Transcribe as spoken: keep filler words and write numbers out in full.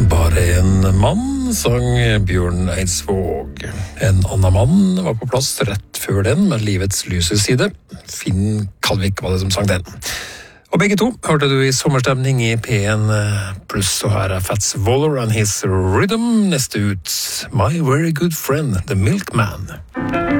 Bare en mann, sang Bjørn Eidsvåg. En annen mann var på plass rett før den med livets lyse side. Finn Kalvik var det som sang den. Og begge to hørte du i sommerstemning i P en pluss, og her er Fats Waller and his Rhythm. Neste ut, My Very Good Friend, The Milkman.